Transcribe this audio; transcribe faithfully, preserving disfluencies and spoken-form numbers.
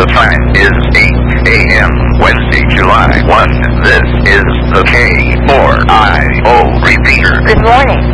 The time is eight a m Wednesday, July first. This is the K four I O repeater. Good morning.